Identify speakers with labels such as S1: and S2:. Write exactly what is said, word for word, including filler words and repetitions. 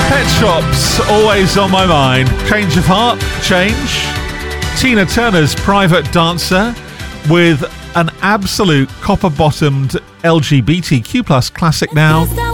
S1: Pet Shop's always on my mind. Change of Heart, Change. Tina Turner's Private Dancer with an absolute copper-bottomed L G B T Q plus classic now.